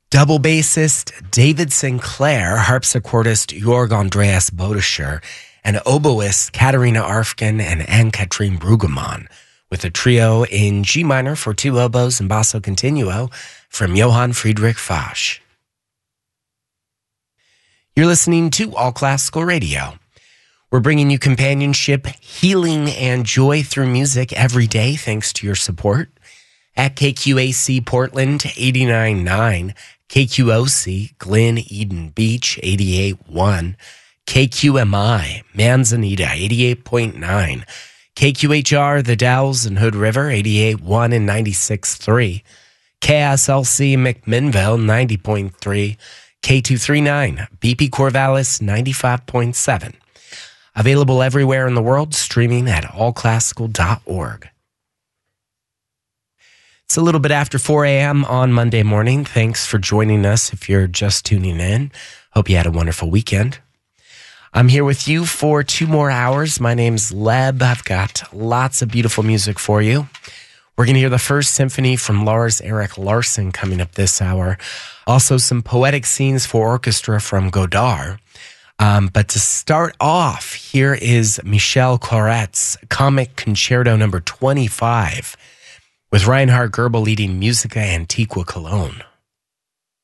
Double bassist David Sinclair, harpsichordist Jorg Andreas Bodescher, and oboist Katharina Arfgen and Anne-Catherine Brueggemann, with a trio in G minor for two oboes and basso continuo from Johann Friedrich Fasch. You're listening to All Classical Radio. We're bringing you companionship, healing, and joy through music every day thanks to your support. At KQAC Portland 89.9, KQOC Glen Eden Beach 88.1, KQMI Manzanita 88.9, KQHR The Dalles and Hood River 88.1 and 96.3, KSLC McMinnville 90.3, K239 BP Corvallis 95.7. Available everywhere in the world, streaming at allclassical.org. It's a little bit after 4 a.m. on Monday morning. Thanks for joining us if you're just tuning in. Hope you had a wonderful weekend. I'm here with you for 2 more hours. My name's Leb. I've got lots of beautiful music for you. We're going to hear the first symphony from Lars Erik Larsen coming up this hour. Also some poetic scenes for orchestra from Godard. But to start off, here is Michel Claret's Comic Concerto number 25, with Reinhard Goebel leading Musica Antiqua Cologne.